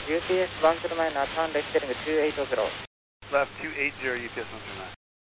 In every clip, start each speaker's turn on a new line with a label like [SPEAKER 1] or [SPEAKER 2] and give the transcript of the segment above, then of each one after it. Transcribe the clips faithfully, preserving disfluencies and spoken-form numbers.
[SPEAKER 1] ユーピーエスワンゼロナイン ターンレフテリングツーエイトゼロ。
[SPEAKER 2] Left two eight zero U P S one zero nine.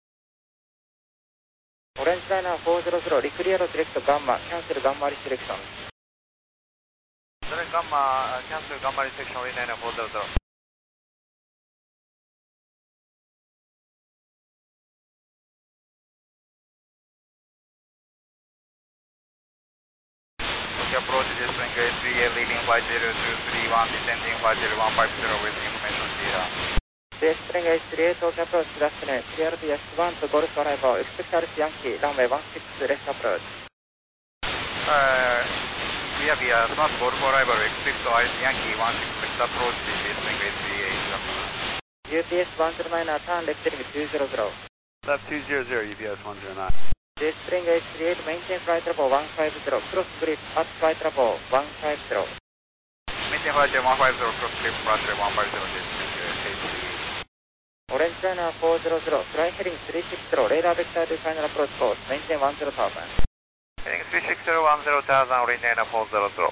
[SPEAKER 1] オレンジライナーフォーゼロゼロ、リクリアロディレクトガンマ、キャンセルガンマリセレクション。
[SPEAKER 3] それガンマ、キャンセルガンマリセレクション、オレンジライナーフォーゼロゼロ。Approach descending S three A leading five zero two three one, descending five zero one five zero with information data.
[SPEAKER 1] デスプリング エイチスリーエイ 到着アプローチ出してね、クリアルティ エスワン とゴルフアライバー、エクスペクタルスヤンキー、ランウェイワンシックスレフトアプローチ。
[SPEAKER 3] Uh, we have the uh, smart Golf arrival, expect Yankee one six left approach, descending S three A.
[SPEAKER 1] ユーピーエスワンゼロナイン ターンレフテリングツーゼロゼロ。
[SPEAKER 2] Left two zero zero U P S one zero nine.
[SPEAKER 1] デスプリング エイチスリーエイ メインテンフライトラボワンファイブゼロ、クロスグリップアップフライトラボワンファイブゼロ。
[SPEAKER 3] Maintain flight one five zero, cross clip flight one five zero, descending S three A.
[SPEAKER 1] オレンジライナーフォーゼロゼロ、フライヘリングスリーシックスゼロ、レーダーベクターでファイナルアプローチコース、メインテンワンゼロターザン。
[SPEAKER 3] Heading three six zero one zero thousand, orange liner four zero zero.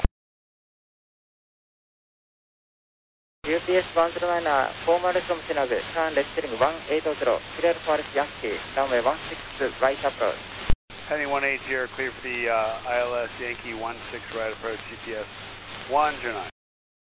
[SPEAKER 1] ユーピーエスワンゼロナイン フォーマルフロムシナグ、ターンレフテリングワンエイトゼロ、クリアルフォーレスヤンキー、ランウェイワンシックスライトアプローチ。
[SPEAKER 2] Heading one eight zero, clear for the uh, I L S Yankee one six right approach G P S one zero nine.